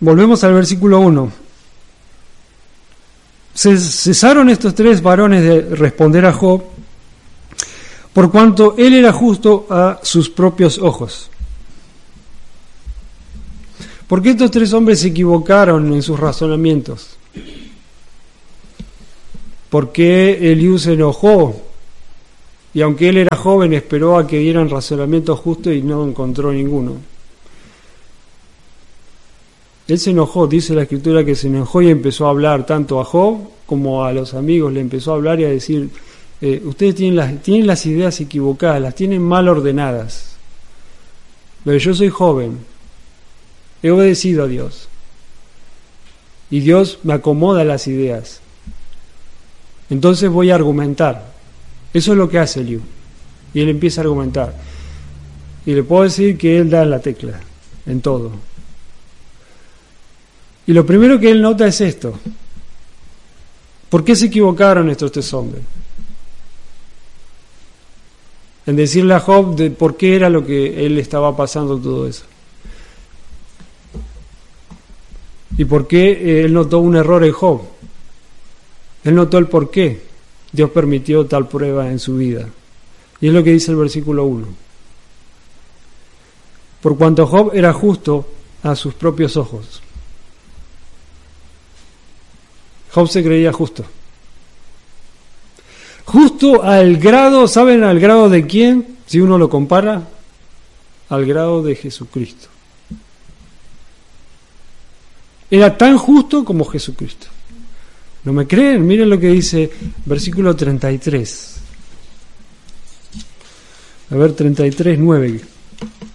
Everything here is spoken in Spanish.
Volvemos al versículo 1. Cesaron estos tres varones de responder a Job, por cuanto él era justo a sus propios ojos. ¿Por qué estos tres hombres se equivocaron en sus razonamientos? ¿Por qué Eliú se enojó? Y aunque él era joven, esperó a que dieran razonamientos justos y no encontró ninguno. Él se enojó, dice la Escritura que se enojó y empezó a hablar tanto a Job como a los amigos, le empezó a hablar y a decir, ustedes tienen las ideas equivocadas, las tienen mal ordenadas, pero yo soy joven, he obedecido a Dios y Dios me acomoda las ideas, entonces voy a argumentar. Eso es lo que hace Eliú, y él empieza a argumentar, y le puedo decir que él da en la tecla, en todo. Y lo primero que él nota es esto: ¿por qué se equivocaron estos tres hombres? En decirle a Job de por qué era lo que él estaba pasando todo eso. ¿Y por qué él notó un error en Job? Él notó el por qué Dios permitió tal prueba en su vida. Y es lo que dice el versículo 1. Por cuanto Job era justo a sus propios ojos. Job se creía justo. Justo al grado, ¿saben al grado de quién? Si uno lo compara, al grado de Jesucristo. Era tan justo como Jesucristo. ¿No me creen? Miren lo que dice versículo 33. A ver, 33:9.